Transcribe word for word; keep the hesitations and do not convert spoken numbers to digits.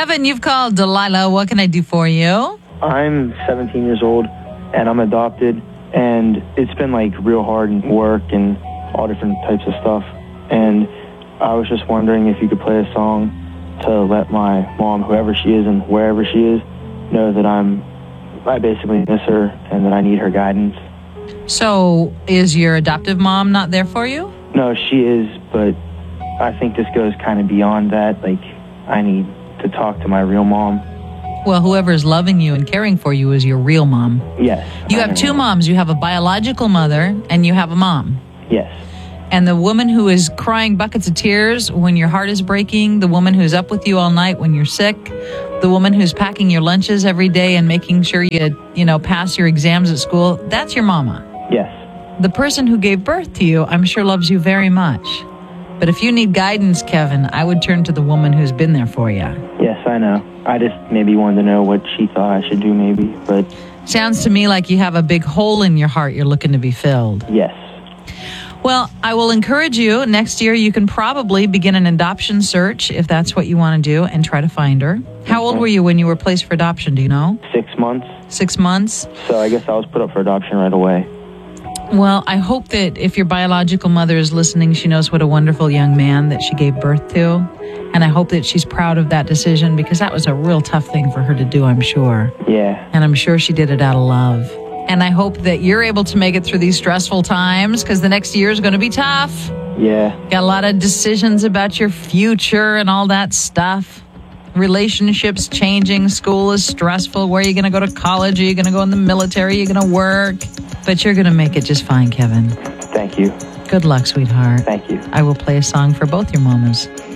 Kevin, you've called Delilah. What can I do for you? I'm seventeen years old, and I'm adopted, and it's been, like, real hard in work and all different types of stuff. And I was just wondering if you could play a song to let my mom, whoever she is and wherever she is, know that I'm, I basically miss her and that I need her guidance. So, is your adoptive mom not there for you? No, she is, but I think this goes kind of beyond that. Like, I need to talk to my real mom. Well, whoever's loving you and caring for you is your real mom. Yes. You have two moms. You have a biological mother and you have a mom. Yes. And the woman who is crying buckets of tears when your heart is breaking, the woman who's up with you all night when you're sick, the woman who's packing your lunches every day and making sure you, you know, pass your exams at school, that's your mama. Yes. The person who gave birth to you, I'm sure, loves you very much. But if you need guidance, Kevin, I would turn to the woman who's been there for you. Yes, I know. I just maybe wanted to know what she thought I should do, maybe, but... Sounds to me like you have a big hole in your heart you're looking to be filled. Yes. Well, I will encourage you. Next year, you can probably begin an adoption search if that's what you want to do and try to find her. How old were you when you were placed for adoption? Do you know? Six months. Six months? So I guess I was put up for adoption right away. Well, I hope that if your biological mother is listening, she knows what a wonderful young man that she gave birth to. And I hope that she's proud of that decision because that was a real tough thing for her to do, I'm sure. Yeah. And I'm sure she did it out of love. And I hope that you're able to make it through these stressful times because the next year is going to be tough. Yeah. Got a lot of decisions about your future and all that stuff. Relationships changing. School is stressful. Where are you going to go to college? Are you going to go in the military? Are you going to work? But you're going to make it just fine, Kevin. Thank you. Good luck, sweetheart. Thank you. I will play a song for both your mamas.